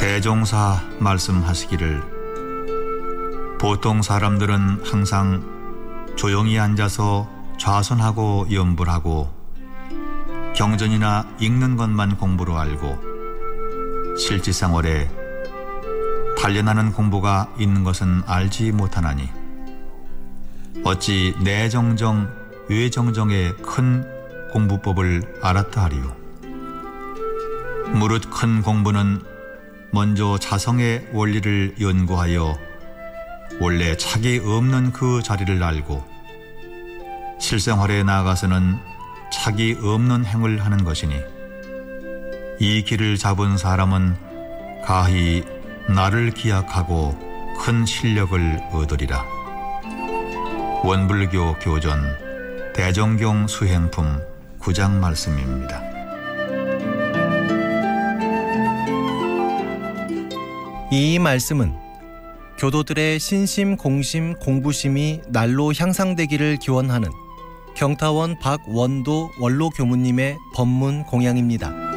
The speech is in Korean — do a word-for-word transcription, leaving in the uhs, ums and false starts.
대종사 말씀하시기를 보통 사람들은 항상 조용히 앉아서 좌선하고 염불하고 경전이나 읽는 것만 공부로 알고 실지생활에 단련하는 공부가 있는 것은 알지 못하나니 어찌 내정정 외정정의 큰 공부법을 알았다 하리요. 무릇 큰 공부는 먼저 자성의 원리를 연구하여 원래 착이 없는 그 자리를 알고 실생활에 나아가서는 착이 없는 행을 하는 것이니 이 길을 잡은 사람은 가히 나를 기약하고 큰 실력을 얻으리라. 원불교 교전 대정경 수행품 구 장 말씀입니다. 이 말씀은 교도들의 신심, 공심, 공부심이 날로 향상되기를 기원하는 경타원 박원도 원로 교무님의 법문 공양입니다.